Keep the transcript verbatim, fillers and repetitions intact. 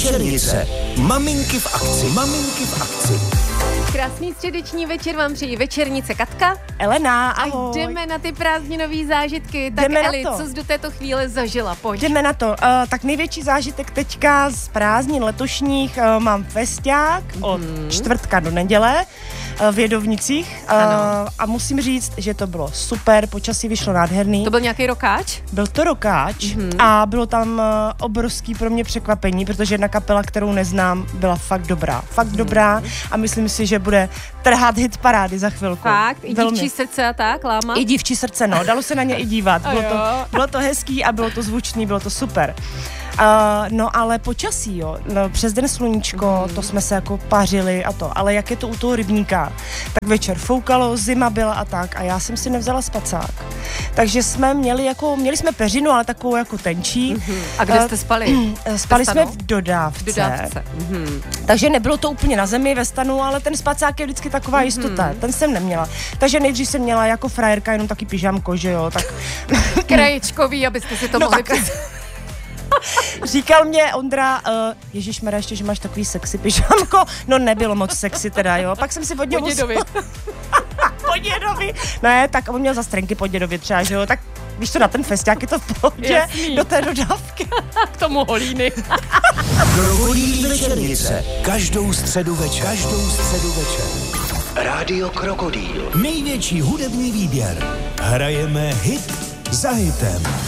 Večernice. Maminky v akci. Maminky v akci. Krásný středeční večer vám přeji Večernice Katka. Elena, A ahoj. jdeme na ty prázdninové zážitky. Tak Jdeme na Eli, to. co jsi do této chvíle zažila? Pojď. Jdeme na to. Uh, tak největší zážitek teďka z prázdnin letošních uh, mám festiák od Mhm. čtvrtka do neděle uh, v Jedovnicích uh, Ano. a musím říct, že to bylo super, počasí vyšlo nádherný. To byl nějaký rokáč? Byl to rokáč Mhm. a bylo tam uh, obrovský pro mě překvapení, protože jedna kapela, kterou neznám, byla fakt dobrá. Fakt Mhm. dobrá a myslím si, že bude trhat hit parády za chvilku. Fakt? I Velmi. dívčí srdce a tak, láma? I dívčí srdce, no, dalo se na ně i dívat. A Bylo to, jo. bylo to hezký a bylo to zvučný, bylo to super. Uh, no ale počasí, jo, no, přes den sluníčko, Mm. to jsme se jako pařili a to, ale jak je to u toho rybníka, tak večer foukalo, zima byla a tak a já jsem si nevzala spacák. Takže jsme měli jako, měli jsme peřinu, ale takovou jako tenčí. Mhm. A kde Uh, jste spali? Spali Ve jsme stanu? v dodávce, V dodávce. Mhm. takže nebylo to úplně na zemi ve stanu, ale ten spacák je vždycky taková Mhm. jistota, ten jsem neměla. Takže nejdřív jsem měla jako frajerka jenom taky pyžamko, že jo, tak Krajičkový, abyste si to No mohli tak- přes... říkal mě Ondra, uh, ježišmarja, ještě, že máš takový sexy pyžamko. No nebylo moc sexy teda, jo. Pak jsem si od něho Po dědovi. po dědovi. Ne, tak on měl za strenky po dědovi třeba, že jo. Tak víš co, na ten festiák je to v pohodě, Jasný. do té dodávky. K tomu holíny. Krokodýlí Večernice. Každou středu večer. Každou středu večer. Rádio Krokodýl. Největší hudební výběr. Hrajeme hit za hitem.